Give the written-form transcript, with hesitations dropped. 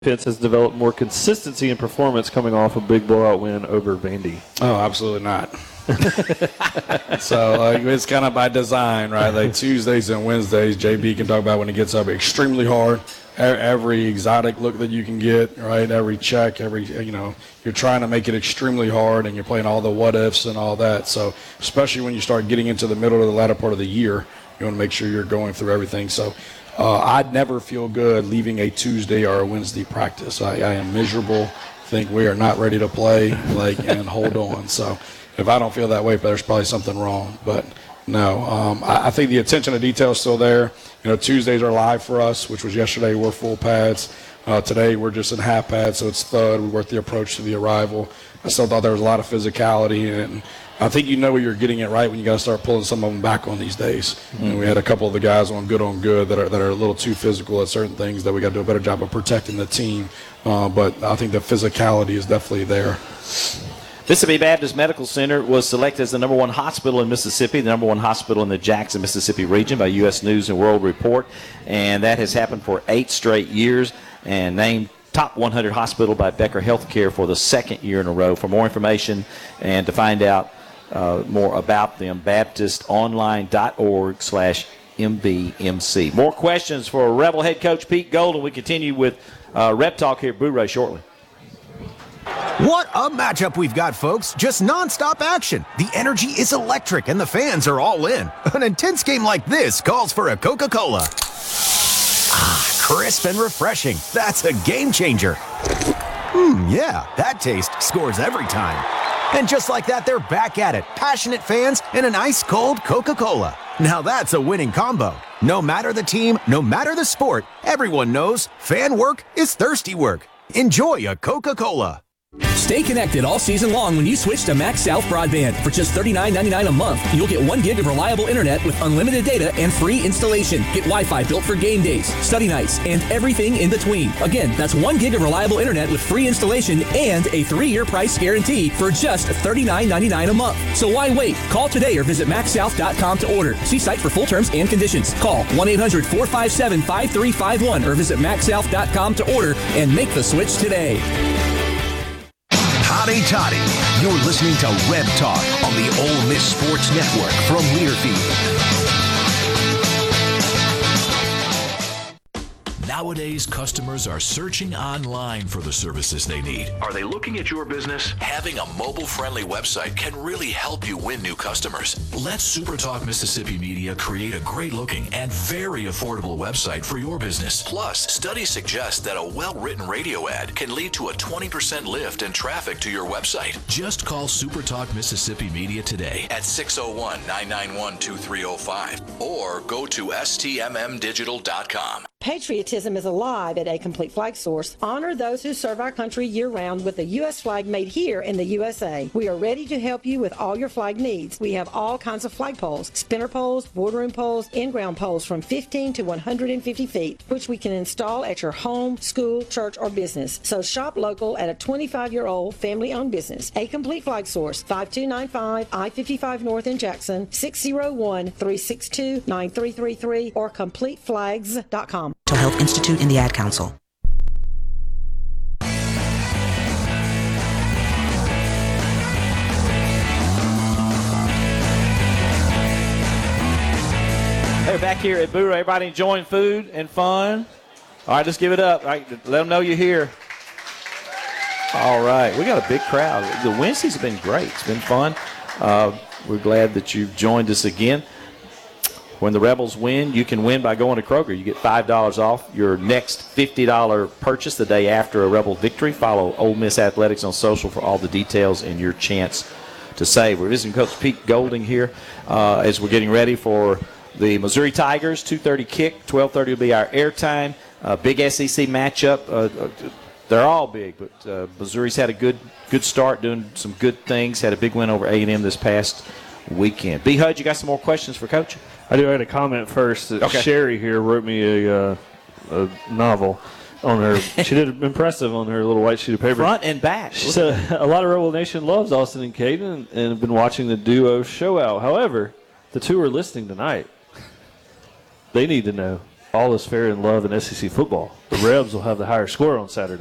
Pitts has developed more consistency in performance coming off a big blowout win over Vandy? Oh, absolutely not. So it's kind of by design, right? Like Tuesdays and Wednesdays, JB can talk about when it gets up extremely hard. Every exotic look that you can get, right? Every check, you're trying to make it extremely hard, and you're playing all the what ifs and all that. So especially when you start getting into the middle or the latter part of the year, you want to make sure you're going through everything. So I'd never feel good leaving a Tuesday or a Wednesday practice. I am miserable. Think we are not ready to play, and hold on. So if I don't feel that way, there's probably something wrong. But no, I think the attention to detail is still there. Tuesdays are live for us, which was yesterday. We're full pads. Today we're just in half pads, so it's thud. We work the approach to the arrival. I still thought there was a lot of physicality, and I think you're getting it right when you got to start pulling some of them back on these days. Mm-hmm. We had a couple of the guys on good that are a little too physical at certain things that we got to do a better job of protecting the team. But I think the physicality is definitely there. Mississippi Baptist Medical Center was selected as the number one hospital in Mississippi, the number one hospital in the Jackson, Mississippi region by U.S. News and World Report, and that has happened for 8 straight years, and named Top 100 Hospital by Becker Healthcare for the 2nd year in a row. For more information and to find out more about them, baptistonline.org/MBMC. More questions for Rebel head coach Pete Golding. We continue with Rep Talk here at Boo Ray shortly. What a matchup we've got, folks. Just nonstop action. The energy is electric and the fans are all in. An intense game like this calls for a Coca-Cola. Crisp and refreshing. That's a game changer. Yeah, that taste scores every time. And just like that, they're back at it. Passionate fans and an ice-cold Coca-Cola. Now that's a winning combo. No matter the team, no matter the sport, everyone knows fan work is thirsty work. Enjoy a Coca-Cola. Stay connected all season long when you switch to Max South Broadband. For just $39.99 a month, you'll get 1 gig of reliable internet with unlimited data and free installation. Get Wi-Fi built for game days, study nights, and everything in between. Again, that's 1 gig of reliable internet with free installation and a 3-year price guarantee for just $39.99 a month. So why wait? Call today or visit maxsouth.com to order. See site for full terms and conditions. Call 1-800-457-5351 or visit maxsouth.com to order and make the switch today. Hotty Toddy. You're listening to Reb Talk on the Ole Miss Sports Network from Learfield. Nowadays, customers are searching online for the services they need. Are they looking at your business? Having a mobile-friendly website can really help you win new customers. Let SuperTalk Mississippi Media create a great-looking and very affordable website for your business. Plus, studies suggest that a well-written radio ad can lead to a 20% lift in traffic to your website. Just call SuperTalk Mississippi Media today at 601-991-2305 or go to stmmdigital.com. Patriotism is alive at A Complete Flag Source. Honor those who serve our country year-round with a U.S. flag made here in the USA. We are ready to help you with all your flag needs. We have all kinds of flag poles, spinner poles, boardroom poles, in-ground poles from 15 to 150 feet, which we can install at your home, school, church, or business. So shop local at a 25-year-old family-owned business. A Complete Flag Source, 5295 I-55 North in Jackson, 601-362-9333, or CompleteFlags.com. Health Institute and the Ad Council. Hey, back here at Boo Ray. Everybody enjoying food and fun? All right, let's give it up. All right, let them know you're here. All right, we got a big crowd. The Wednesdays have been great. It's been fun. We're glad that you've joined us again. When the Rebels win, you can win by going to Kroger. You get $5 off your next $50 purchase the day after a Rebel victory. Follow Ole Miss Athletics on social for all the details and your chance to save. We're visiting Coach Pete Golding here as we're getting ready for the Missouri Tigers. 2:30 kick, 12:30 will be our airtime. Big SEC matchup. They're all big, but Missouri's had a good start, doing some good things. Had a big win over A&M this past weekend. B. Hud, you got some more questions for Coach? I do. I had a comment first. Okay. Sherry here wrote me a novel on her. She did impressive on her little white sheet of paper. Front and back. She said a lot of Rebel Nation loves Austin and Caden and have been watching the duo show out. However, the two are listening tonight. They need to know. all is fair in love in SEC football. The Rebs will have the higher score on Saturday.